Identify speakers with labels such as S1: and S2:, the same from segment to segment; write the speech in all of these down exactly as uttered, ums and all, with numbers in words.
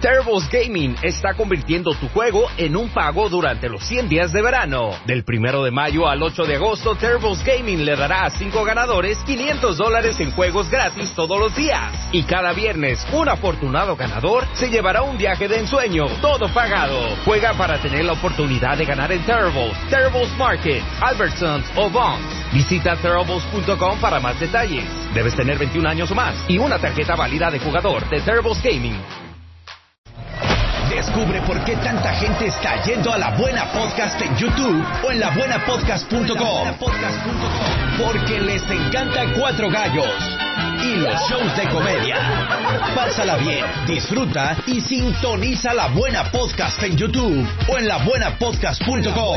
S1: Terribles Gaming está convirtiendo tu juego en un pago durante los cien días de verano. Del primero de mayo al ocho de agosto, Terribles Gaming le dará a cinco ganadores quinientos dólares en juegos gratis todos los días. Y cada viernes, un afortunado ganador se llevará un viaje de ensueño, todo pagado. Juega para tener la oportunidad de ganar en Terribles, Terribles Market, Albertsons o Vons. Visita terribles punto com para más detalles. Debes tener veintiún años o más y una tarjeta válida de jugador de Terribles Gaming.
S2: Descubre por qué tanta gente está yendo a La Buena Podcast en YouTube o en la buena podcast punto com. Porque les encanta Cuatro Gallos y los shows de comedia. Pásala bien, disfruta y sintoniza La Buena Podcast en YouTube o en la buena podcast punto com.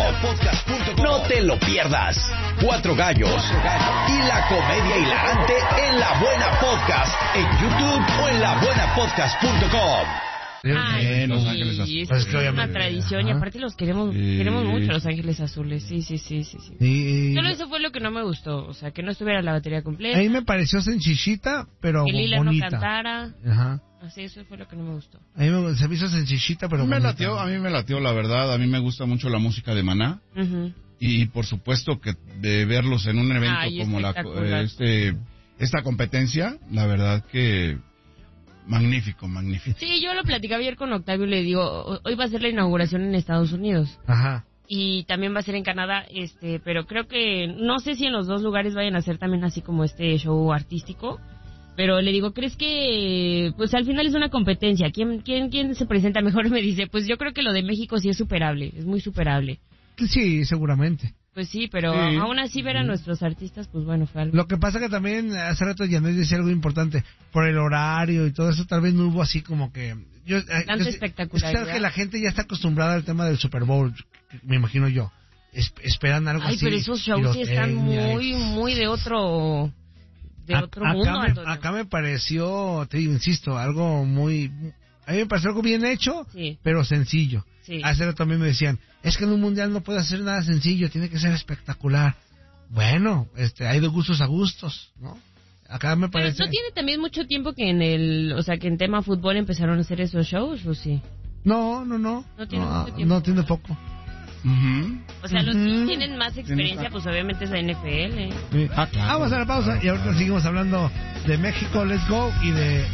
S2: No te lo pierdas. Cuatro Gallos y la comedia hilarante en La Buena Podcast en YouTube o en la buena podcast punto com.
S3: Ay,
S4: Bien, Los
S3: sí,
S4: Ángeles Azules.
S3: es,
S5: Pues es que
S3: una
S5: obviamente,
S3: tradición
S5: ajá.
S3: y aparte los queremos
S4: Sí.
S3: queremos mucho Los Ángeles Azules, sí, sí, sí, sí, sí.
S5: Y,
S3: Solo eso fue lo que no me gustó, o sea, que no estuviera la batería completa,
S5: a mí me pareció sencillita, pero
S3: que Lila
S5: bonita.
S3: no cantara,
S5: Ajá.
S3: así eso fue lo que no me gustó.
S5: A mí me, se me hizo sencillita,
S4: A
S5: pero
S4: mí me
S5: bonita.
S4: latió, a mí me latió, la verdad. A mí me gusta mucho la música de Maná.
S3: Ujú.
S4: Y por supuesto que de verlos en un evento
S3: Ay,
S4: como la
S3: espectacular.
S4: eh, este esta competencia, la verdad que magnífico, magnífico.
S3: Sí, yo lo platicaba ayer con Octavio y le digo, ho- hoy va a ser la inauguración en Estados Unidos.
S5: Ajá.
S3: Y también va a ser en Canadá, este, pero creo que, no sé si en los dos lugares vayan a hacer también así como este show artístico, pero le digo, ¿crees que, pues al final es una competencia? ¿Quién, quién, quién se presenta mejor? Me dice, pues yo creo que lo de México sí es superable, es muy superable.
S5: Sí, seguramente.
S3: Pues sí, pero
S4: Sí.
S3: aún así ver a nuestros artistas, pues bueno, fue algo.
S5: Lo que pasa que también hace rato Janet decía algo importante, por el horario y todo eso, tal vez no hubo así como que... Yo, eh,
S3: Tanta
S5: yo-
S3: espectacularidad.
S5: Es que la gente ya está acostumbrada al tema del Super Bowl, me imagino yo. Es- esperan algo
S3: Ay,
S5: así.
S3: pero esos shows sí están
S5: pirotecnia,
S3: muy,
S5: ex-
S3: muy de otro, de
S5: A-
S3: otro
S5: acá
S3: mundo,
S5: me,
S3: Antonio.
S5: acá me pareció, te digo, insisto, algo muy... A mí me pareció algo bien hecho,
S3: Sí.
S5: pero sencillo.
S3: Sí.
S5: Hace rato también me decían, es que en un mundial no puede hacer nada sencillo, tiene que ser espectacular. Bueno, este, hay de gustos a gustos, ¿no? Acá me
S3: Pero
S5: parece...
S3: no tiene también mucho tiempo que en el, o sea, que en tema fútbol empezaron a hacer esos shows, ¿o sí?
S5: No, no, no.
S3: No tiene
S5: no,
S3: mucho tiempo.
S5: no tiene poco.
S4: Ujú.
S3: O sea, los
S5: Ujú.
S3: que tienen más experiencia, pues obviamente es la N F L.
S5: Sí.
S4: Ah, claro.
S5: Vamos a la pausa y ahorita seguimos hablando de México, Let's Go, y de